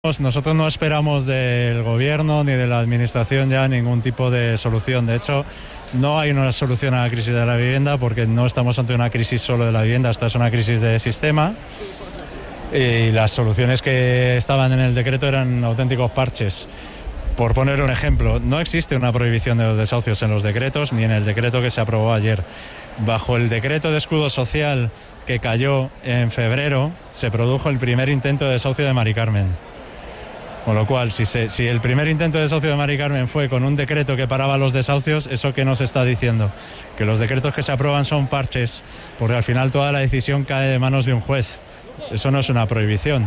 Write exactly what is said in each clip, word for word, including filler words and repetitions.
Nosotros no esperamos del gobierno ni de la administración ya ningún tipo de solución. De hecho, no hay una solución a la crisis de la vivienda porque no estamos ante una crisis solo de la vivienda, esta es una crisis de sistema y las soluciones que estaban en el decreto eran auténticos parches. Por poner un ejemplo, no existe una prohibición de los desahucios en los decretos ni en el decreto que se aprobó ayer. Bajo el decreto de escudo social que cayó en febrero, se produjo el primer intento de desahucio de Mari Carmen. Con lo cual, si, se, si el primer intento de desahucio de Mari Carmen fue con un decreto que paraba los desahucios, ¿eso qué nos está diciendo? Que los decretos que se aprueban son parches, porque al final toda la decisión cae de manos de un juez. Eso no es una prohibición.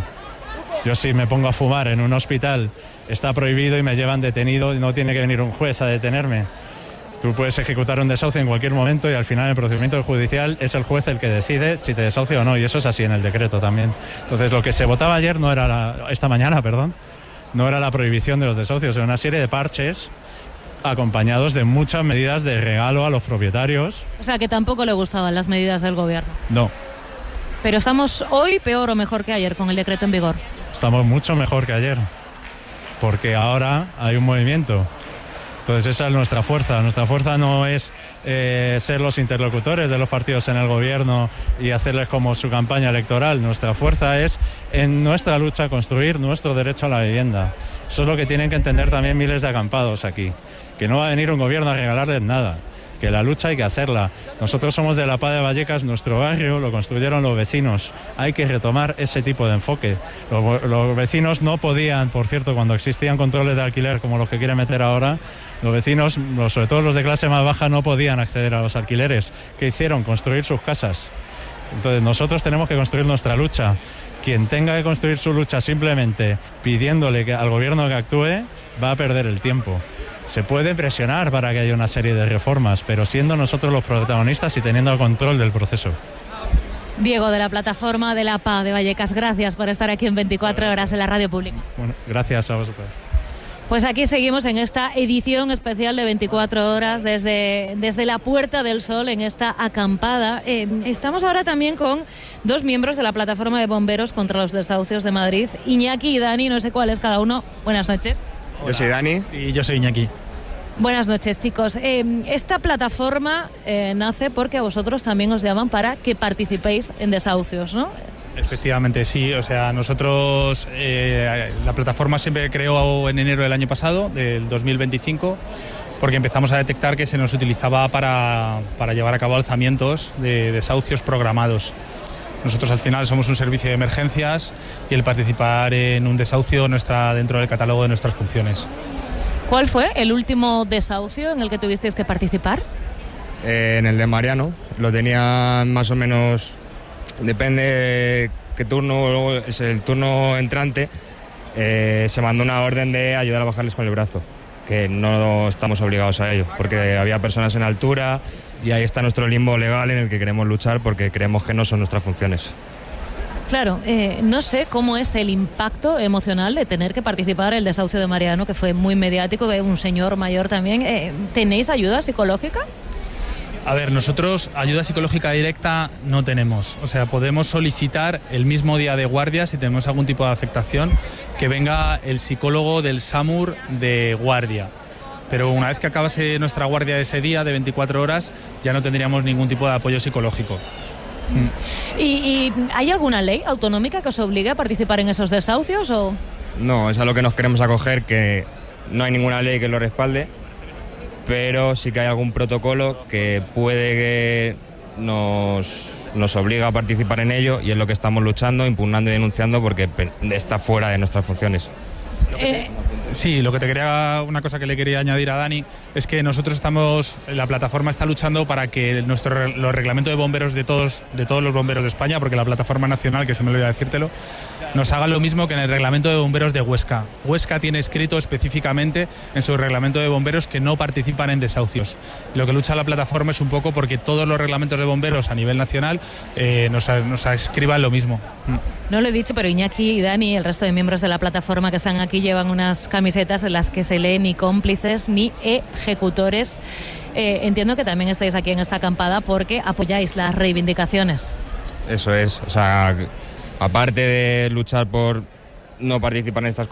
Yo si me pongo a fumar en un hospital, está prohibido y me llevan detenido y no tiene que venir un juez a detenerme. Tú puedes ejecutar un desahucio en cualquier momento y al final el procedimiento judicial es el juez el que decide si te desahucia o no, y eso es así en el decreto también. Entonces lo que se votaba ayer no era la, esta mañana, perdón, no era la prohibición de los desahucios, era una serie de parches acompañados de muchas medidas de regalo a los propietarios. O sea, que tampoco le gustaban las medidas del gobierno. No. Pero estamos hoy peor o mejor que ayer con el decreto en vigor. Estamos mucho mejor que ayer, porque ahora hay un movimiento. Entonces esa es nuestra fuerza. Nuestra fuerza no es eh, ser los interlocutores de los partidos en el gobierno y hacerles como su campaña electoral. Nuestra fuerza es en nuestra lucha construir nuestro derecho a la vivienda. Eso es lo que tienen que entender también miles de acampados aquí. Que no va a venir un gobierno a regalarles nada. Que la lucha hay que hacerla. Nosotros somos de La Paz de Vallecas, nuestro barrio lo construyeron los vecinos. Hay que retomar ese tipo de enfoque. Los, los vecinos no podían, por cierto, cuando existían controles de alquiler como los que quieren meter ahora, los vecinos, los, sobre todo los de clase más baja, no podían acceder a los alquileres. ¿Qué hicieron? Construir sus casas. Entonces nosotros tenemos que construir nuestra lucha. Quien tenga que construir su lucha simplemente pidiéndole que, al gobierno que actúe, va a perder el tiempo. Se puede presionar para que haya una serie de reformas, pero siendo nosotros los protagonistas y teniendo el control del proceso. Diego, de la plataforma de la P A de Vallecas, gracias por estar aquí en veinticuatro horas en la radio pública. Bueno, gracias a vosotros. Pues aquí seguimos en esta edición especial de veinticuatro horas desde, desde la Puerta del Sol, en esta acampada. Eh, estamos ahora también con dos miembros de la plataforma de bomberos contra los desahucios de Madrid, Iñaki y Dani, no sé cuál es cada uno. Buenas noches. Hola. Yo soy Dani. Y yo soy Iñaki. Buenas noches, chicos. Eh, esta plataforma eh, nace porque a vosotros también os llaman para que participéis en desahucios, ¿no? Efectivamente, sí. O sea, nosotros, eh, la plataforma siempre creó en enero del año pasado, del dos mil veinticinco, porque empezamos a detectar que se nos utilizaba para, para llevar a cabo alzamientos de desahucios programados. Nosotros al final somos un servicio de emergencias y el participar en un desahucio no está dentro del catálogo de nuestras funciones. ¿Cuál fue el último desahucio en el que tuvisteis que participar? Eh, en el de Mariano. Lo tenían más o menos, depende qué turno, es el turno entrante, eh, se mandó una orden de ayudar a bajarles con el brazo, que no estamos obligados a ello, porque había personas en altura y ahí está nuestro limbo legal en el que queremos luchar porque creemos que no son nuestras funciones. Claro, eh, no sé cómo es el impacto emocional de tener que participar en el desahucio de Mariano, que fue muy mediático, que un señor mayor también. Eh, ¿Tenéis ayuda psicológica? A ver, nosotros ayuda psicológica directa no tenemos. O sea, podemos solicitar el mismo día de guardia, si tenemos algún tipo de afectación, que venga el psicólogo del SAMUR de guardia. Pero una vez que acabase nuestra guardia de ese día, de veinticuatro horas, ya no tendríamos ningún tipo de apoyo psicológico. ¿Y, ¿Y hay alguna ley autonómica que os obligue a participar en esos desahucios? O? No, es a lo que nos queremos acoger, que no hay ninguna ley que lo respalde, pero sí que hay algún protocolo que puede que nos, nos obliga a participar en ello, y es lo que estamos luchando, impugnando y denunciando porque está fuera de nuestras funciones. Eh, Sí, lo que te quería, una cosa que le quería añadir a Dani es que nosotros estamos, la plataforma está luchando para que nuestro los reglamentos de bomberos de todos de todos los bomberos de España, porque la plataforma nacional, que se me olvidó decírtelo, nos haga lo mismo que en el reglamento de bomberos de Huesca. Huesca tiene escrito específicamente en su reglamento de bomberos que no participan en desahucios. Lo que lucha la plataforma es un poco porque todos los reglamentos de bomberos a nivel nacional eh, nos, nos escriban lo mismo. No lo he dicho, pero Iñaki y Dani y el resto de miembros de la plataforma que están aquí llevan unas camisetas en las que se lee ni cómplices ni ejecutores. Eh, entiendo que también estáis aquí en esta acampada porque apoyáis las reivindicaciones. Eso es, o sea, aparte de luchar por no participan en estas cosas.